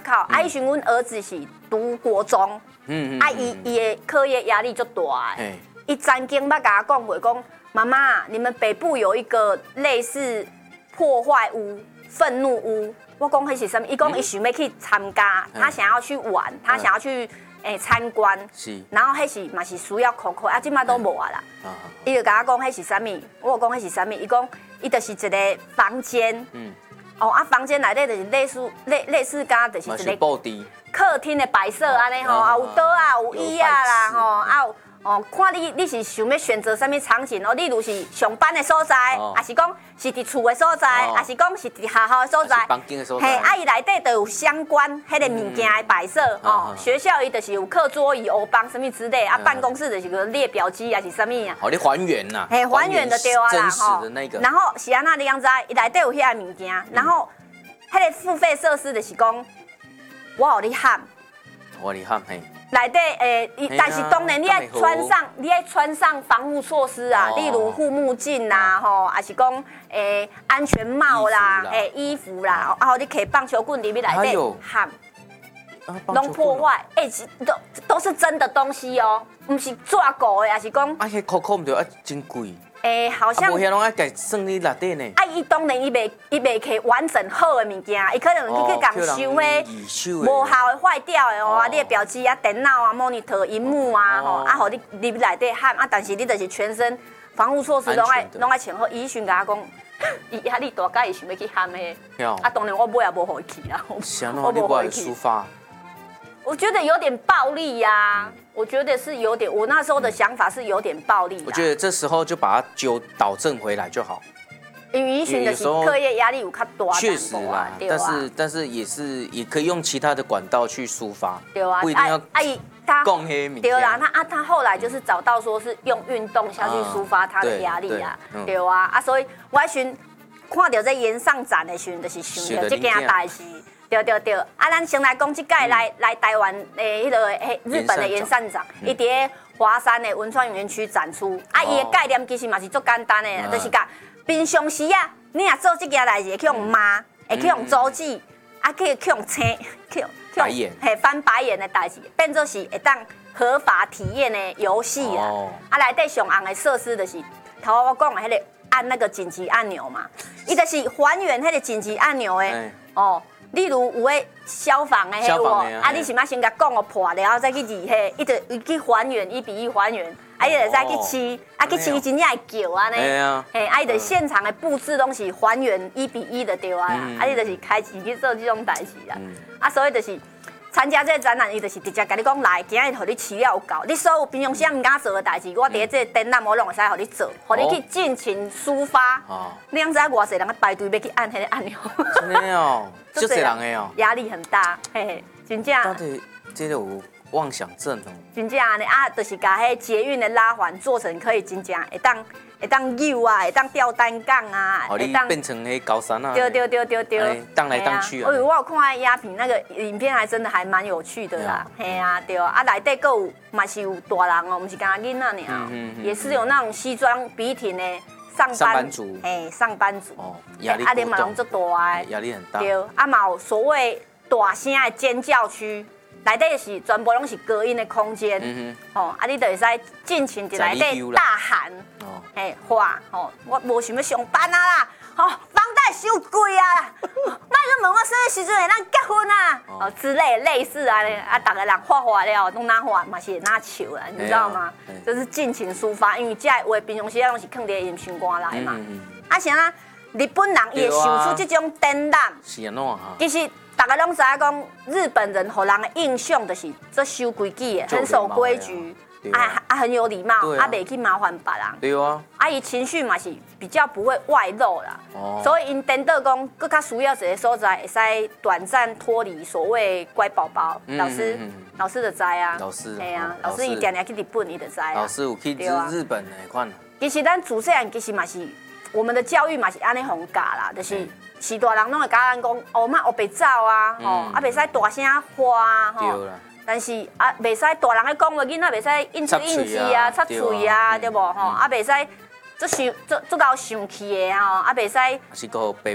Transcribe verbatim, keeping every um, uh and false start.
考，啊，伊时阮儿子是读国中，嗯嗯，啊，伊伊的课业压力就大的，伊曾经捌甲我讲过，讲妈妈，你们北部有一个类似破坏屋、愤怒屋，我讲迄是什么？伊讲伊想要去参加，他想要去玩，他想要去诶参观，是，然后迄是嘛是需要空空，啊，即马都无啊啦，伊就甲我讲迄是什么？我有讲迄是什么？伊讲伊就是一个房间，嗯。哦啊，房间内底就是类似类类似甲就是一个客厅的摆设安尼吼，啊有桌啊有椅啊啦吼，啊有哦看你你是想要选择什么场景哦，例如是上班的所在，还是讲是伫厝的所在，还是讲是伫学校的所在， 房间的所在， 嘿，啊伊内底都有相关迄个物件的摆设哦，学校伊就是有课桌椅、欧邦什么之类，啊办公室就是个列表机还是什么啊， 好，你还原呐， 嘿，还原的对啊啦吼， 然后是安那的样子，伊内底有遐个物件，然后迄个付费设施就是讲，我有你喊， 我有你喊嘿。 内底诶，但是当然你要穿上，你要穿上防护措施啊，例如护目镜啦，吼，还是讲诶安全帽啦，诶衣服啦，然后你摕棒球棍里面内底喊，拢破坏，诶，都都是真的东西哦，不是抓狗的，还是讲。 啊，迄扣扣唔对啊，真贵。 诶，好像。 无遐拢爱家算你内底呢。 啊，伊当然伊袂伊袂摕完整好的物件，伊可能去去共收迄无效的坏掉的哦，啊，你的表机啊、电脑啊、monitor、荧幕啊，吼，啊，互你入内底喊啊，但是你就是全身防护措施拢爱拢爱穿好。伊时甲我讲，伊压力大，甲伊想要去喊的，啊，当然我尾也无互伊去啦， 我无互伊去。 我觉得有点暴力呀、啊，嗯、我觉得是有点，我那时候的想法是有点暴力、啊。 我觉得这时候就把它纠导正回来就好。 因为以前的是课业压力有较大， 确实啦，但是但是也是也可以用其他的管道去抒发， 对啊， 不一定要阿姨他对啦，他啊他后来就是找到说是用运动下去抒发他的压力啊，对啊啊，所以我迄阵看到这岩上展的时候，就是想到这件代志。对对对，啊，咱先来讲即届来来台湾的迄个迄日本的岩上展，伊伫华山的文创园区展出。啊，伊的概念其实嘛是足简单的，就是讲平常时啊，你若做即件代志，会去用骂，会去用周记，啊，去去用青，去用白眼， 嘿翻白眼的代志，变做是会当合法体验的游戏啊。啊，内底上红的设施就是头我讲的迄个按那个紧急按钮嘛，伊就是还原迄个紧急按钮的哦。例如有诶消防诶，迄个啊，你是嘛先甲讲个破，然后再去二嘿，伊就去还原一比一还原，啊，伊就再去试，啊去试真正会叫安尼，嘿，啊伊就现场的布置拢是还原一比一的对啊，啊伊就是开始去做这种代志啦，啊所以就是参加这个展览，伊就是直接甲你讲来，今日互你饲了有够，你所有平常时毋敢做的代志，我伫咧这展览我拢会使互你做，互你去尽情抒发。你知影偌济人排队要去按迄个按钮？ 真的哦。就这人的哦， 压力很大，嘿嘿，真正。 到底这个有妄想症哦。 真正安尼啊，就是把迄捷运的拉环做成可以真正会当会当游啊，会当吊单杠啊， 会当变成迄高山啊。 对对对对对， 荡来荡去啊。 我我有看那鸦片那个影片，还真的还蛮有趣的啦，嘿啊对啊，啊内底佫有嘛是有大人哦，不是干囡仔尔，也是有那种西装笔挺的。上班族，哎，上班族，哦， 压力啊，连嘛拢足大诶， 压力很大。 对，啊嘛有所谓大声的尖叫区，内底是全部拢是隔音的空间，嗯哼，哦，啊你就会使尽情伫内底大喊，哦，嘿，话，哦，我无想要上班啊啦，哦，房贷收贵啊，莫去问我什么时阵会当结婚啊，哦之类类似啊，啊，逐个人画画了，拢拿画嘛是会拿笑啦，你知道吗？就是尽情抒发，因为这话平常时拢是放伫音心肝来嘛。啊，像啊，日本人也想出这种展览， 是安怎哈？ 其实大家拢知影讲，日本人互人的印象就是做守规矩的，很守规矩。啊啊，很有礼貌，啊，袂去麻烦别人。 对啊。 啊，伊情绪嘛是比较不会外露啦。哦。所以因等到讲，更较需要一个所在，会使短暂脱离所谓乖宝宝。老师，老师就知啊。 老师。 哎呀，老师伊定定去日本，伊就知啊。 老师有去日本的款。 其实咱自细汉其实嘛是，我们的教育嘛是安尼互教啦，就是是大人拢会教咱讲，哦，莫学白走啊，吼，啊，袂使大声喊啊，吼。对啦。但是啊，袂使大人咧讲话，囡仔袂使应出应字啊、插嘴啊，对无吼？啊，袂使做想做做到生气的吼，啊，袂使是个白